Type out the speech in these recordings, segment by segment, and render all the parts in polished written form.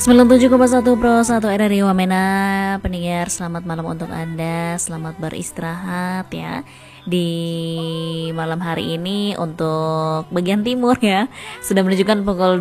97,1 Pro 1 RRI Wamena. Pendengar, selamat malam untuk Anda. Selamat beristirahat ya di malam hari ini. Untuk bagian timur ya, sudah menunjukkan pukul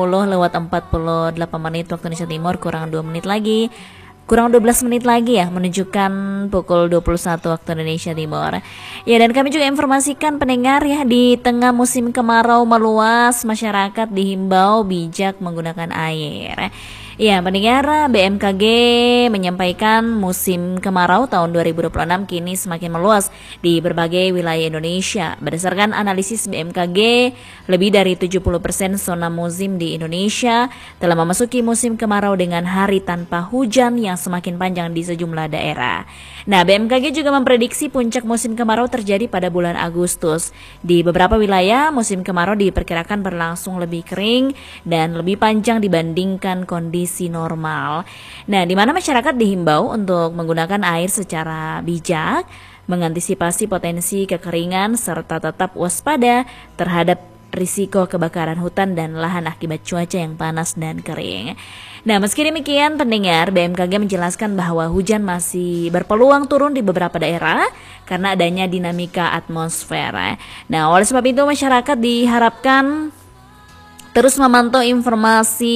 20:48 waktu Indonesia Timur. Kurang 2 menit lagi, kurang 12 menit lagi ya, menunjukkan pukul 21 waktu Indonesia Timur. Ya, dan kami juga informasikan pendengar ya, di tengah musim kemarau meluas, masyarakat dihimbau bijak menggunakan air. Ya, pendengar, BMKG menyampaikan musim kemarau tahun 2026 kini semakin meluas di berbagai wilayah Indonesia. Berdasarkan analisis BMKG, lebih dari 70% zona musim di Indonesia telah memasuki musim kemarau dengan hari tanpa hujan yang semakin panjang di sejumlah daerah. Nah, BMKG juga memprediksi puncak musim kemarau terjadi pada bulan Agustus. Di beberapa wilayah, musim kemarau diperkirakan berlangsung lebih kering dan lebih panjang dibandingkan kondisi normal. Nah, di mana masyarakat dihimbau untuk menggunakan air secara bijak, mengantisipasi potensi kekeringan, serta tetap waspada terhadap risiko kebakaran hutan dan lahan akibat cuaca yang panas dan kering. Nah, meski demikian pendengar, BMKG menjelaskan bahwa hujan masih berpeluang turun di beberapa daerah karena adanya dinamika atmosfer. Nah, oleh sebab itu masyarakat diharapkan terus memantau informasi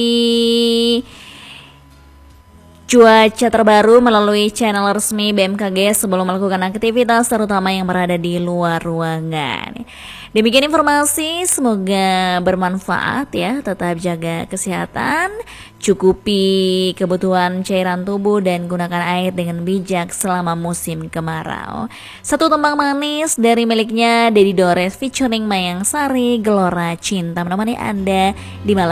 cuaca terbaru melalui channel resmi BMKG sebelum melakukan aktivitas, terutama yang berada di luar ruangan. Demikian informasi, semoga bermanfaat ya. Tetap jaga kesehatan, cukupi kebutuhan cairan tubuh, dan gunakan air dengan bijak selama musim kemarau. Satu tembang manis dari miliknya Dedi Dores featuring Mayang Sari, Gelora Cinta menemani Anda di malam